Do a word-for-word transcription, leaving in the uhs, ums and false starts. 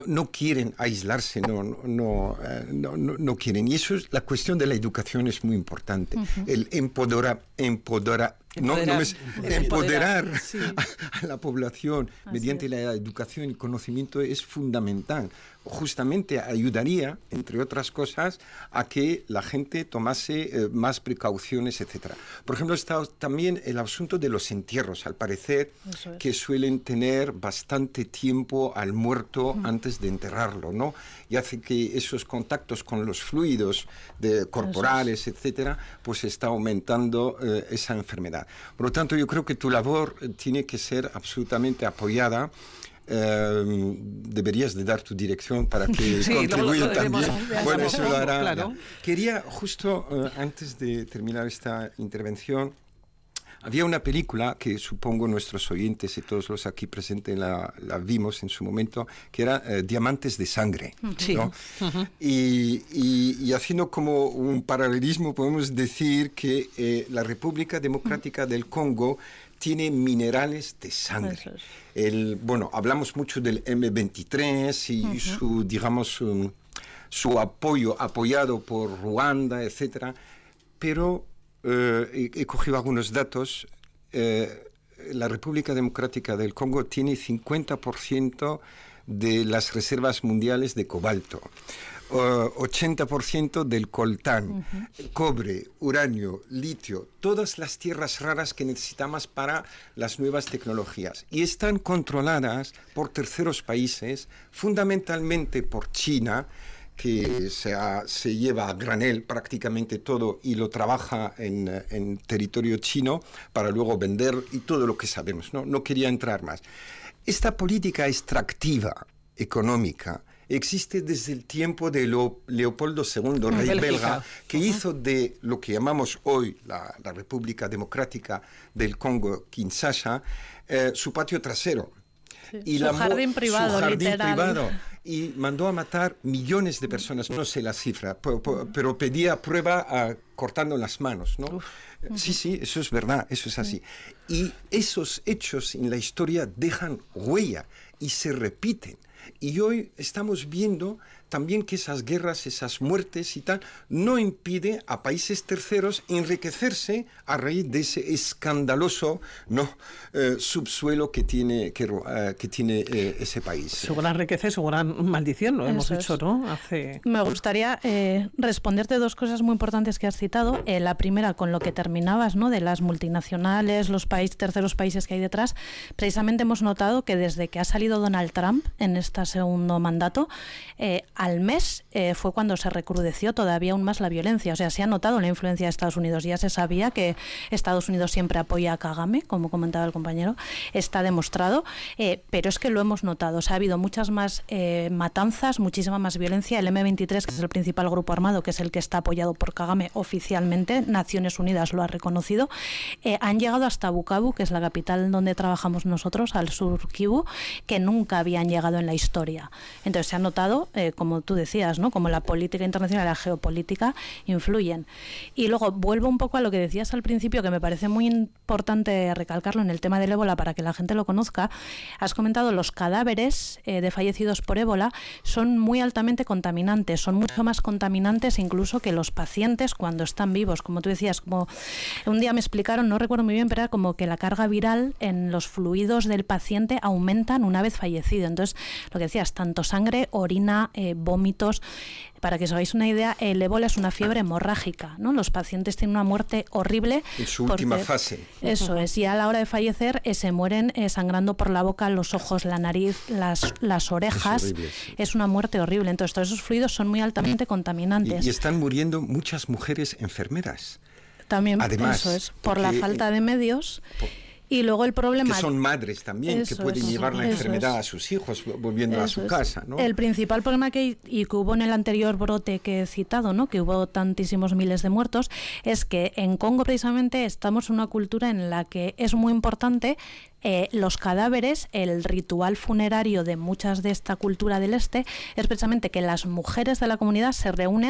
no quieren aislarse, no, no, no, no, no, no quieren. Y eso es la cuestión de la educación, es muy importante. Uh-huh. El empoderar, empoderar, no, no me, empoderar, empoderar sí. a, a la población Así mediante es. la educación y conocimiento es fundamental. Justamente ayudaría, entre otras cosas, a que la gente tomase eh, más precauciones, etcétera. Por ejemplo, está también el asunto de los entierros, al parecer, es. que suelen tener bastante tiempo al muerto uh-huh. antes de enterrarlo, ¿no? Y hace que esos contactos con los fluidos de, corporales, es. etcétera, pues está aumentando eh, esa enfermedad. Por lo tanto, yo creo que tu labor eh, tiene que ser absolutamente apoyada. Uh, deberías de dar tu dirección para que sí, contribuya lo, lo también. Bueno, eso lo hará. Claro. Quería justo uh, antes de terminar esta intervención, había una película que supongo nuestros oyentes y todos los aquí presentes la, la vimos en su momento, que era uh, Diamantes de Sangre. Sí. ¿no? Uh-huh. y, y, y haciendo como un paralelismo, podemos decir que eh, la República Democrática uh-huh. del Congo tiene minerales de sangre. Es. El, bueno, hablamos mucho del eme veintitrés y uh-huh. su, digamos, um, su apoyo, apoyado por Ruanda, etcétera. Pero eh, he, he cogido algunos datos. Eh, la República Democrática del Congo tiene cincuenta por ciento de las reservas mundiales de cobalto. Uh, ochenta por ciento del coltán, uh-huh. cobre, uranio, litio, todas las tierras raras que necesitamos para las nuevas tecnologías. Y están controladas por terceros países, fundamentalmente por China, que se, ha, se lleva a granel prácticamente todo y lo trabaja en, en territorio chino para luego vender y todo lo que sabemos. No, no quería entrar más. Esta política extractiva económica existe desde el tiempo de Leo, Leopoldo segundo, rey Bélgica. belga, que uh-huh. hizo de lo que llamamos hoy la, la República Democrática del Congo, Kinshasa, eh, su patio trasero. Sí. Y su la, jardín privado, su jardín literal. privado. Y mandó a matar millones de personas, no sé la cifra, pero, pero pedía prueba uh, cortando las manos, ¿no? Uf. Sí, sí, eso es verdad, eso es así. Y esos hechos en la historia dejan huella y se repiten. Y hoy estamos viendo también que esas guerras, esas muertes y tal, no impide a países terceros enriquecerse a raíz de ese escandaloso no eh, subsuelo que tiene, que, uh, que tiene eh, ese país. Su gran riqueza y su gran maldición, lo Eso hemos dicho, es. ¿no? Hace... Me gustaría eh, responderte dos cosas muy importantes que has citado. Eh, la primera, con lo que terminabas, ¿no? De las multinacionales, los países, terceros países que hay detrás. Precisamente hemos notado que desde que ha salido Donald Trump en este segundo mandato, eh, al mes eh, fue cuando se recrudeció todavía aún más la violencia. O sea, se ha notado la influencia de Estados Unidos. Ya se sabía que Estados Unidos siempre apoya a Kagame, como comentaba el compañero. Está demostrado, eh, pero es que lo hemos notado. O sea, ha habido muchas más eh, matanzas, muchísima más violencia. El eme veintitrés, que es el principal grupo armado, que es el que está apoyado por Kagame oficialmente, Naciones Unidas lo ha reconocido, eh, han llegado hasta Bukavu, que es la capital donde trabajamos nosotros, al sur Kivu, que nunca habían llegado en la historia. Entonces se ha notado, eh, como tú decías, ¿no? Como la política internacional y la geopolítica influyen. Y luego vuelvo un poco a lo que decías al principio, que me parece muy importante recalcarlo en el tema del ébola para que la gente lo conozca. Has comentado los cadáveres eh, de fallecidos por ébola son muy altamente contaminantes, son mucho más contaminantes incluso que los pacientes cuando están vivos. Como tú decías, como un día me explicaron, no recuerdo muy bien, pero era como que la carga viral en los fluidos del paciente aumentan una vez fallecido. Entonces, lo que decías, tanto sangre, orina, eh, vómitos. Para que os hagáis una idea, el ébola es una fiebre hemorrágica, ¿no? Los pacientes tienen una muerte horrible. En su última fase. Eso es, y a la hora de fallecer eh, se mueren eh, sangrando por la boca, los ojos, la nariz, las, las orejas. Es horrible, sí. Es una muerte horrible. Entonces, todos esos fluidos son muy altamente contaminantes. Y, y están muriendo muchas mujeres enfermeras. También, Además, eso es, por porque, la falta de medios. Por, Y luego el problema... Que son madres también, eso que pueden es, llevar la enfermedad es. a sus hijos volviendo eso a su es. casa, ¿no? El principal problema que, y que hubo en el anterior brote que he citado, ¿no? Que hubo tantísimos miles de muertos, es que en Congo precisamente estamos en una cultura en la que es muy importante eh, los cadáveres, el ritual funerario de muchas de esta cultura del este, es precisamente que las mujeres de la comunidad se reúnen